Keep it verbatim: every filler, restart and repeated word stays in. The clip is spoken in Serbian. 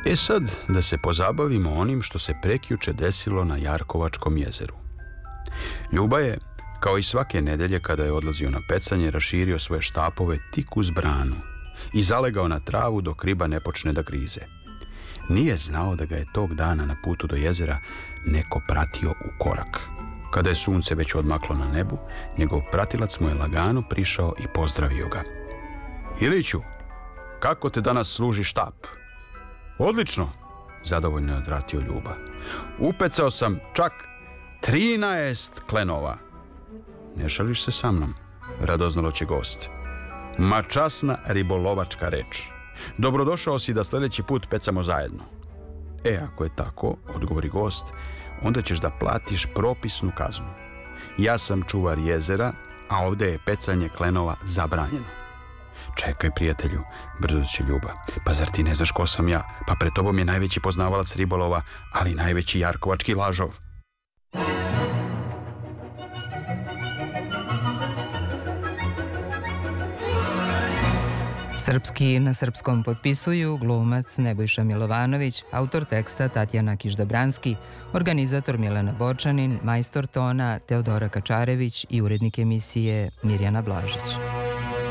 E sad da se pozabavimo onim što se prekjuče desilo na Jarkovačkom jezeru. Ljuba je, kao i svake nedelje kada je odlazio na pecanje, raširio svoje štapove tik uz branu i zalegao na travu dok riba ne počne da grize. Nije znao da ga je tog dana na putu do jezera neko pratio u korak. Kada je sunce već odmaklo na nebu, njegov pratilac mu je lagano prišao i pozdravio ga. Iliću, kako te danas služi štap? Odlično, zadovoljno je odvratio Ljuba. Upecao sam čak trinaest klenova. Ne šališ se sa mnom, radoznalo će gost. Ma časna ribolovačka reč. Dobrodošao si da sljedeći put pecamo zajedno. E, ako je tako, odgovori gost, onda ćeš da platiš propisnu kaznu. Ja sam čuvar jezera, a ovdje je pecanje klenova zabranjeno. Čekaj, prijatelju, brzo će Ljuba. Pa zar ti ne znaš ko sam ja? Pa pred tobom je najveći poznavalac ribolova, ali najveći jarkovački lažov. Srpski na srpskom potpisuju glumac Nebojša Milovanović, autor teksta Tatjana Kiš-Dobranski, organizator Milena Bočanin, majstor tona Teodora Kačarević i urednik emisije Mirjana Blažić.